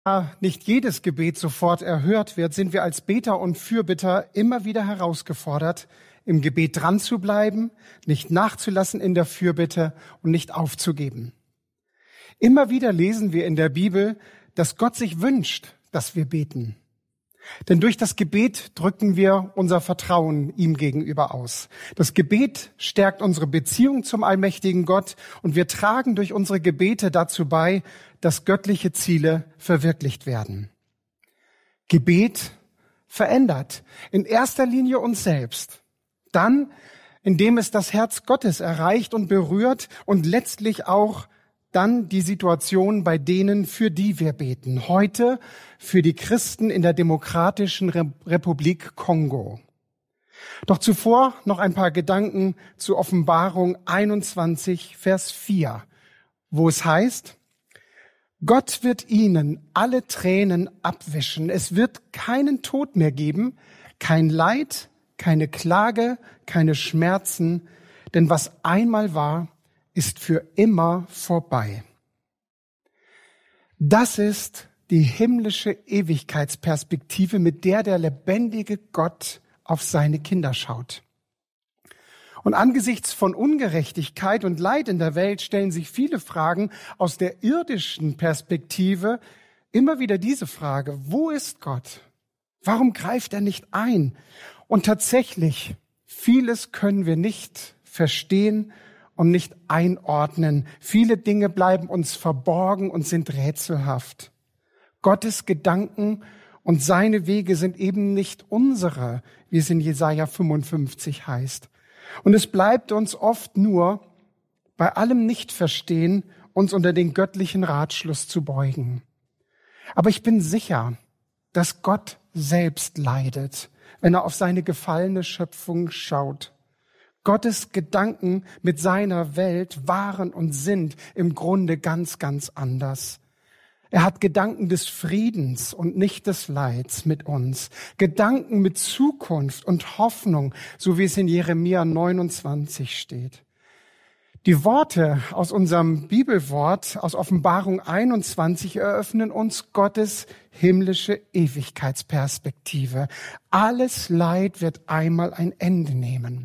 Da nicht jedes Gebet sofort erhört wird, sind wir als Beter und Fürbitter immer wieder herausgefordert, im Gebet dran zu bleiben, nicht nachzulassen in der Fürbitte und nicht aufzugeben. Immer wieder lesen wir in der Bibel, dass Gott sich wünscht, dass wir beten. Denn durch das Gebet drücken wir unser Vertrauen ihm gegenüber aus. Das Gebet stärkt unsere Beziehung zum allmächtigen Gott und wir tragen durch unsere Gebete dazu bei, dass göttliche Ziele verwirklicht werden. Gebet verändert in erster Linie uns selbst, dann, indem es das Herz Gottes erreicht und berührt und letztlich auch dann die Situation bei denen, für die wir beten. Heute für die Christen in der Demokratischen Republik Kongo. Doch zuvor noch ein paar Gedanken zu Offenbarung 21, Vers 4, wo es heißt: Gott wird ihnen alle Tränen abwischen. Es wird keinen Tod mehr geben, kein Leid, keine Klage, keine Schmerzen, denn was einmal war, ist für immer vorbei. Das ist die himmlische Ewigkeitsperspektive, mit der der lebendige Gott auf seine Kinder schaut. Und angesichts von Ungerechtigkeit und Leid in der Welt stellen sich viele Fragen aus der irdischen Perspektive. Immer wieder diese Frage: Wo ist Gott? Warum greift er nicht ein? Und tatsächlich, vieles können wir nicht verstehen und nicht einordnen. Viele Dinge bleiben uns verborgen und sind rätselhaft. Gottes Gedanken und seine Wege sind eben nicht unsere, wie es in Jesaja 55 heißt. Und es bleibt uns oft nur, bei allem Nichtverstehen, uns unter den göttlichen Ratschluss zu beugen. Aber ich bin sicher, dass Gott selbst leidet, wenn er auf seine gefallene Schöpfung schaut. Gottes Gedanken mit seiner Welt waren und sind im Grunde ganz, ganz anders. Er hat Gedanken des Friedens und nicht des Leids mit uns. Gedanken mit Zukunft und Hoffnung, so wie es in Jeremia 29 steht. Die Worte aus unserem Bibelwort, aus Offenbarung 21, eröffnen uns Gottes himmlische Ewigkeitsperspektive. Alles Leid wird einmal ein Ende nehmen.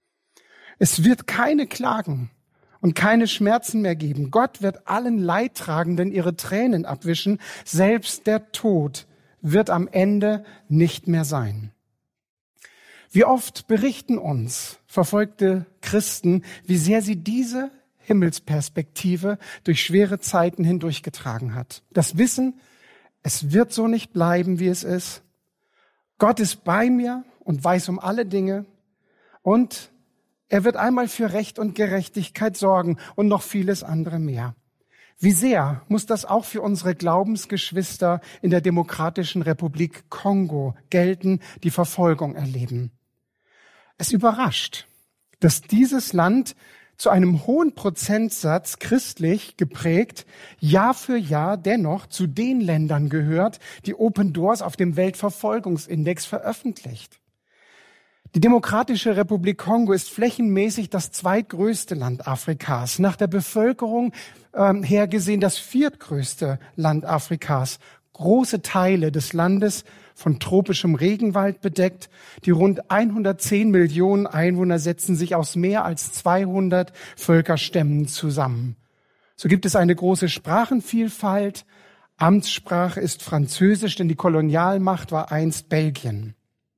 Es wird keine Klagen und keine Schmerzen mehr geben. Gott wird allen Leidtragenden ihre Tränen abwischen. Selbst der Tod wird am Ende nicht mehr sein. Wie oft berichten uns verfolgte Christen, wie sehr sie diese Himmelsperspektive durch schwere Zeiten hindurchgetragen hat. Das Wissen, es wird so nicht bleiben, wie es ist. Gott ist bei mir und weiß um alle Dinge und er wird einmal für Recht und Gerechtigkeit sorgen und noch vieles andere mehr. Wie sehr muss das auch für unsere Glaubensgeschwister in der Demokratischen Republik Kongo gelten, die Verfolgung erleben. Es überrascht, dass dieses Land zu einem hohen Prozentsatz christlich geprägt Jahr für Jahr dennoch zu den Ländern gehört, die Open Doors auf dem Weltverfolgungsindex veröffentlicht. Die Demokratische Republik Kongo ist flächenmäßig das zweitgrößte Land Afrikas, nach der Bevölkerung hergesehen das viertgrößte Land Afrikas. Große Teile des Landes von tropischem Regenwald bedeckt. Die rund 110 Millionen Einwohner setzen sich aus mehr als 200 Völkerstämmen zusammen. So gibt es eine große Sprachenvielfalt. Amtssprache ist Französisch, denn die Kolonialmacht war einst Belgien.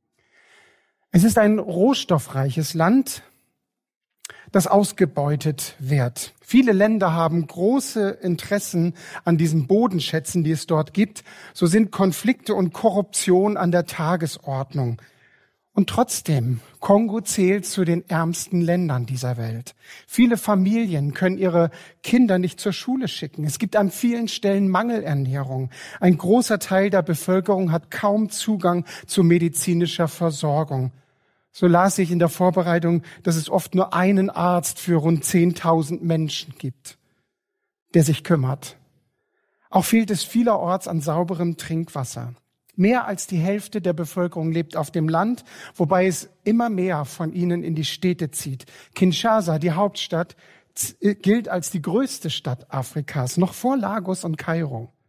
Es ist ein rohstoffreiches Land, das ausgebeutet wird. Viele Länder haben große Interessen an diesen Bodenschätzen, die es dort gibt. So sind Konflikte und Korruption an der Tagesordnung. Und trotzdem, Kongo zählt zu den ärmsten Ländern dieser Welt. Viele Familien können ihre Kinder nicht zur Schule schicken. Es gibt an vielen Stellen Mangelernährung. Ein großer Teil der Bevölkerung hat kaum Zugang zu medizinischer Versorgung. So las ich in der Vorbereitung, dass es oft nur einen Arzt für rund 10.000 Menschen gibt, der sich kümmert. Auch fehlt es vielerorts an sauberem Trinkwasser. Mehr als die Hälfte der Bevölkerung lebt auf dem Land, wobei es immer mehr von ihnen in die Städte zieht. Kinshasa, die Hauptstadt, gilt als die größte Stadt Afrikas, noch vor Lagos und Kairo.